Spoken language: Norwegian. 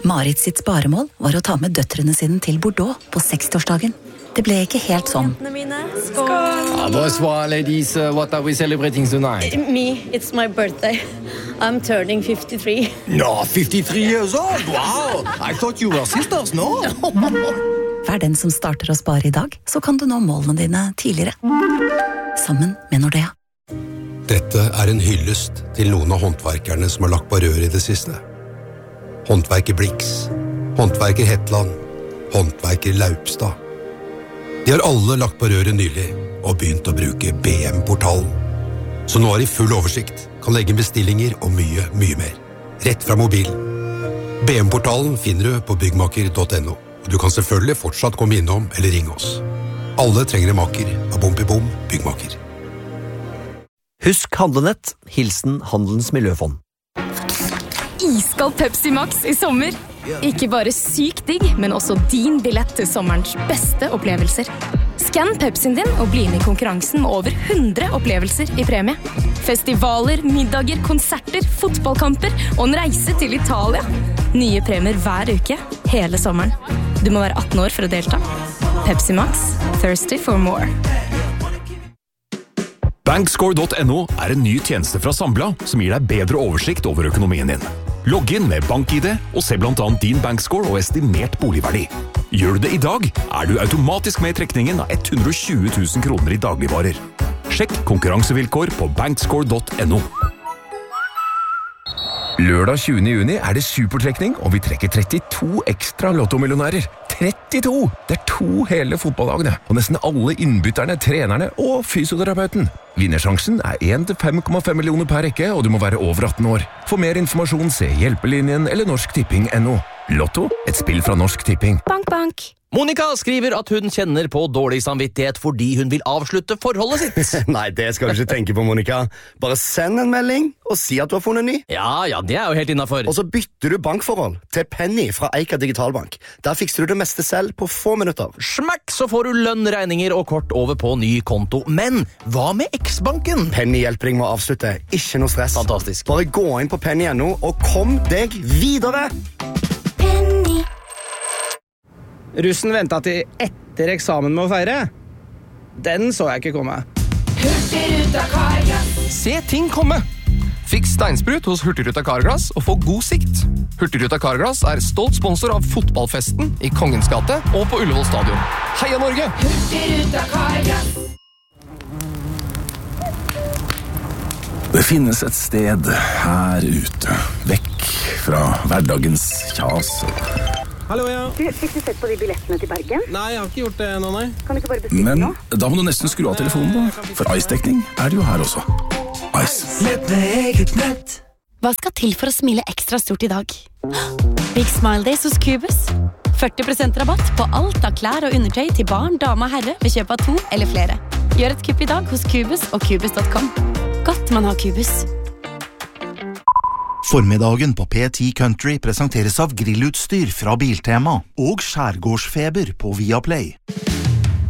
Marit sitt sparemål var å ta med døtrene sine til Bordeaux på 60-årsdagen. Det ble ikke helt sånn. Skål! Bonsoir, ladies. What are we celebrating tonight? Me, it's my birthday. I'm turning 53. No, 53 years old? Wow! I thought you were sisters, no? Vær den som starter å spare i dag, så kan du nå målene dine tidligere. Sammen med Nordea. Dette en hyllest til noen av håndverkerne som har lagt på rør i det siste. Håndverker Blix, håndverker Hetland, håndverker Laupstad. De har alle lagt på røret nylig og begynt å bruke BM-portalen. Så nå har de full oversikt, kan legge bestillinger og mye, mye mer. Rett fra mobilen. BM-portalen finner du på byggmaker.no, og du kan selvfølgelig fortsatt komme innom eller ringe oss. Alle trenger en maker av Bompibom Byggmaker. Husk handlenett, hilsen Handelens Miljøfond. Iskald Pepsi Max i sommer. Ikke bare sykt digg, men også din billett til sommerens beste opplevelser. Skann Pepsien din og bli med i konkurransen med over 100 opplevelser i premie. Festivaler, middager, konserter, fotballkamper og en reise til Italia. Nye premier hver uke, hele sommeren. Du må være 18 år for å delta. Pepsi Max, thirsty for more. Bankscore.no en ny tjeneste fra Sambla som gir deg bedre oversikt over økonomien din. Logg inn med BankID og se blant annet din bankscore og estimert boligverdi. Gjør du det i dag, du automatisk med i trekningen av 120 000 kroner i dagligvarer. Sjekk konkurransevilkår på bankscore.no. Lørdag 20. juni det supertrekning, og vi trekker 32 ekstra lottomillionærer. 32! Det 2 hele fotballagene, og nesten alle innbytterne, trenerne og fysioterapeuten. Vinnersjansen 1 til 5,5 millioner per rekke, og du må være over 18 år. For mer informasjon, se Hjelpelinjen eller norsktipping.no. Lotto, et spill fra Norsk Tipping. Bank, bank. Monica skriver at hun kjenner på dårlig samvittighet fordi hun vil avslutte forholdet sitt. Nei, det skal du ikke tenke på, Monica. Bare send en melding og si at du har funnet ny. Ja, det jo helt innenfor. Og så bytter du bankforhold til Penny fra Eika Digitalbank. Der fikser du det meste selv på få minutter. Smakk, så får du lønn, regninger og kort over på ny konto. Men hva med X-banken? Penny hjelper deg med å avslutte. Ikke noe stress. Fantastisk. Bare gå inn på penny.no og kom deg videre. Penny. Russen ventet til etter eksamen med å feire. Den så jeg ikke komme. Hurtigruta Carglass. Se ting komme. Fiks steinsprut hos Hurtigruta Carglass og få god sikt. Hurtigruta Carglass stolt sponsor av fotballfesten i Kongens gate og på Ullevål stadion. Heia Norge! Hurtigruta Carglass. Det finnes et sted her ute, vekk fra hverdagens kjas. Hallo, ja. Fikk du sett på de billettene til Bergen? Nei, jeg har ikke gjort det nå, nei. Kan du ikke bare bestille Men nå? da må du nesten skru av telefonen da, for Ice-dekning det jo her også. Ice. Nett med eget nett. Hva skal til for å smile ekstra stort i dag? Big Smile Days hos Cubus. 40% rabatt på alt av klær og undertøy til barn, dame og herre ved kjøp av 2 eller flere. Gjør et kupp i dag hos Cubus og Cubus.com. Godt man har Cubus. Formiddagen på P10 Country presenteres av grillutstyr fra Biltema og skjærgårdsfeber på Viaplay.